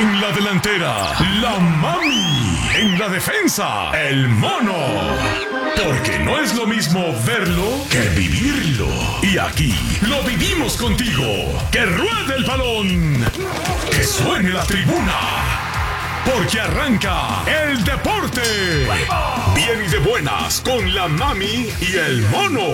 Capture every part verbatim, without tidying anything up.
En la delantera, la mami. En la defensa, el mono. Porque no es lo mismo verlo que vivirlo. Y aquí lo vivimos contigo. ¡Que ruede el balón! ¡Que suene la tribuna! Porque arranca el deporte. Bien y de buenas con la mami y el mono.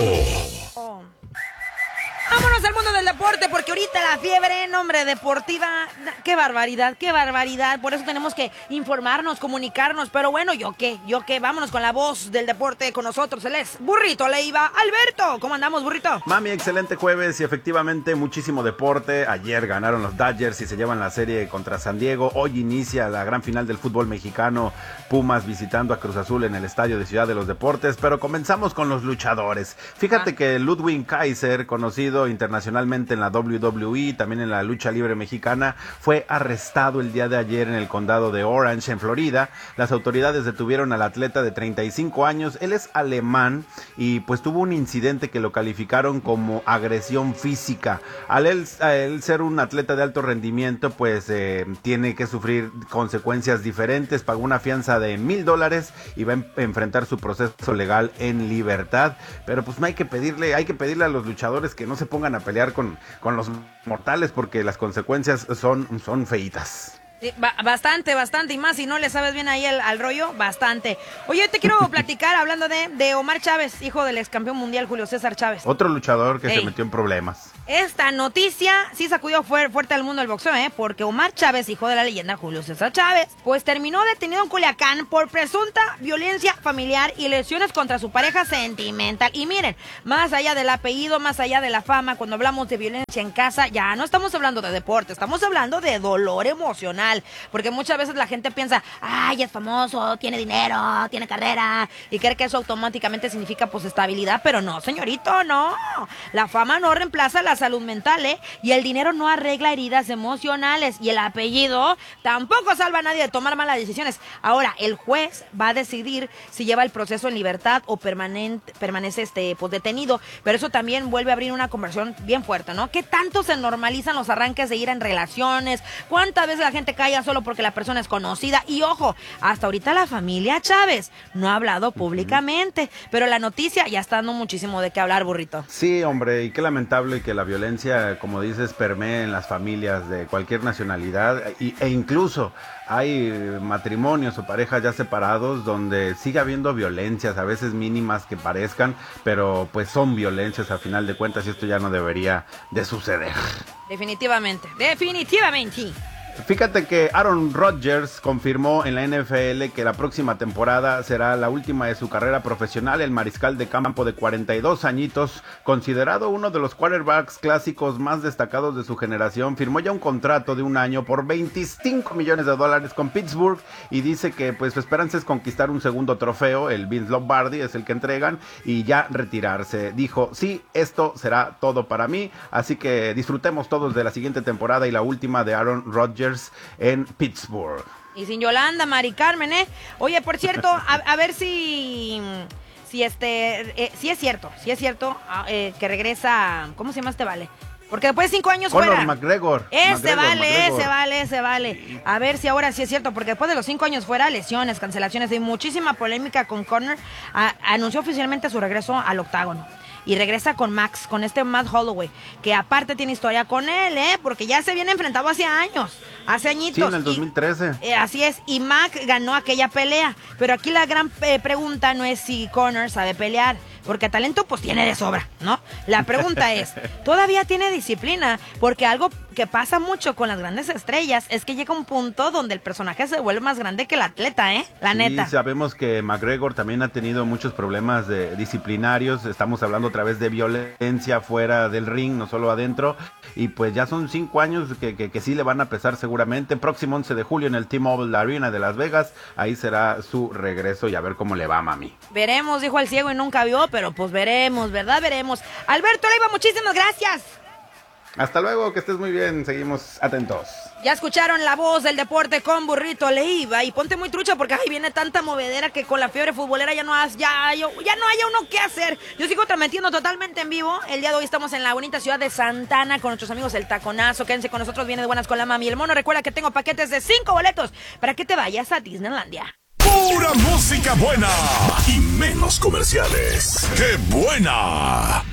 Vámonos al mundo del deporte, porque ahorita la fiebre, nombre deportiva, qué barbaridad, qué barbaridad. Por eso tenemos que informarnos, comunicarnos. Pero bueno, ¿yo qué? ¿Yo qué? Vámonos con la voz del deporte con nosotros. Él es Burrito Leiva. Alberto, ¿cómo andamos, Burrito? Mami, excelente jueves y efectivamente muchísimo deporte. Ayer ganaron los Dodgers y se llevan la serie contra San Diego. Hoy inicia la gran final del fútbol mexicano. Pumas visitando a Cruz Azul en el estadio de Ciudad de los Deportes. Pero comenzamos con los luchadores. Fíjate ah. que Ludwig Kaiser, conocido internacionalmente en la doble u doble u E, también en la lucha libre mexicana, fue arrestado el día de ayer en el condado de Orange, en Florida. Las autoridades detuvieron al atleta de treinta y cinco años. Él es alemán y pues tuvo un incidente que lo calificaron como agresión física. Al él, a él ser un atleta de alto rendimiento, pues eh, tiene que sufrir consecuencias diferentes. Pagó una fianza de mil dólares y va a enfrentar su proceso legal en libertad. Pero pues no hay que pedirle, hay que pedirle a los luchadores que no se pongan a pelear con, con los mortales, porque las consecuencias son, son feitas. Sí, bastante, bastante, y más si no le sabes bien ahí al, al rollo, bastante. Oye, te quiero platicar hablando de, de Omar Chávez, hijo del ex campeón mundial Julio César Chávez. Otro luchador que Ey. se metió en problemas. Esta noticia sí sacudió fuerte, fuerte al mundo del boxeo, ¿eh? Porque Omar Chávez, hijo de la leyenda Julio César Chávez, pues terminó detenido en Culiacán por presunta violencia familiar y lesiones contra su pareja sentimental. Y miren, más allá del apellido, más allá de la fama, cuando hablamos de violencia en casa, ya no estamos hablando de deporte, estamos hablando de dolor emocional. Porque muchas veces la gente piensa, ay, es famoso, tiene dinero, tiene carrera, y cree que eso automáticamente significa pues estabilidad, pero no, señorito, no. La fama no reemplaza la salud mental, ¿eh? Y el dinero no arregla heridas emocionales, y el apellido tampoco salva a nadie de tomar malas decisiones. Ahora, el juez va a decidir si lleva el proceso en libertad o permanente, permanece este, pues, detenido, pero eso también vuelve a abrir una conversación bien fuerte, ¿no? ¿Qué tanto se normalizan los arranques de ira en relaciones? ¿Cuántas veces la gente calla solo porque la persona es conocida? Y ojo, hasta ahorita la familia Chávez no ha hablado públicamente, uh-huh. pero la noticia ya está dando muchísimo de qué hablar, Burrito. Sí, hombre, y qué lamentable que la violencia, como dices, permee en las familias de cualquier nacionalidad, y, e incluso hay matrimonios o parejas ya separados donde sigue habiendo violencias, a veces mínimas que parezcan, pero pues son violencias a final de cuentas, y esto ya no debería de suceder. Definitivamente, definitivamente. Fíjate que Aaron Rodgers confirmó en la N F L que la próxima temporada será la última de su carrera profesional. El mariscal de campo de cuarenta y dos añitos, considerado uno de los quarterbacks clásicos más destacados de su generación, firmó ya un contrato de un año por veinticinco millones de dólares con Pittsburgh, y dice que pues su esperanza es conquistar un segundo trofeo, el Vince Lombardi es el que entregan, y ya retirarse. Dijo, sí, esto será todo para mí, así que disfrutemos todos de la siguiente temporada y la última de Aaron Rodgers en Pittsburgh. Y sin Yolanda, Mari Carmen, ¿eh? Oye, por cierto, a, a ver si... Si este... Eh, si es cierto, si es cierto eh, que regresa... ¿Cómo se llama este vale? Porque después de cinco años Conor fuera... McGregor. Ese McGregor, vale, McGregor. ese vale, ese vale. A ver si ahora sí es cierto, porque después de los cinco años fuera, lesiones, cancelaciones y muchísima polémica con Conor, a, anunció oficialmente su regreso al octágono. Y regresa con Max, con este Matt Holloway, que aparte tiene historia con él, ¿eh? Porque ya se viene enfrentado hace años, hace añitos. Sí, en el dos mil trece. Y, eh, así es, y Mac ganó aquella pelea. Pero aquí la gran eh, pregunta no es si Conor sabe pelear, porque talento pues tiene de sobra, ¿no? La pregunta es, ¿todavía tiene disciplina? Porque algo que pasa mucho con las grandes estrellas es que llega un punto donde el personaje se vuelve más grande que el atleta, ¿eh? La sí, neta. Sabemos que McGregor también ha tenido muchos problemas de disciplinarios, estamos hablando otra vez de violencia fuera del ring, no solo adentro, y pues ya son cinco años que, que, que sí le van a pesar seguramente. Próximo once de julio en el T-Mobile Arena de Las Vegas, ahí será su regreso y a ver cómo le va, mami. Veremos, dijo el ciego y nunca vio, pero pues veremos, ¿verdad? Veremos. Alberto Leiva, muchísimas gracias. Hasta luego, que estés muy bien, seguimos atentos. Ya escucharon la voz del deporte con Burrito Leiva y ponte muy trucha porque ahí viene tanta movedera que con la fiebre futbolera ya no, has, ya, ya, ya no haya uno que hacer. Yo sigo transmitiendo totalmente en vivo. El día de hoy estamos en la bonita ciudad de Santa Ana con nuestros amigos del Taconazo. Quédense con nosotros, viene de buenas con la mami. El mono, recuerda que tengo paquetes de cinco boletos para que te vayas a Disneylandia. Pura música buena y menos comerciales. ¡Qué buena!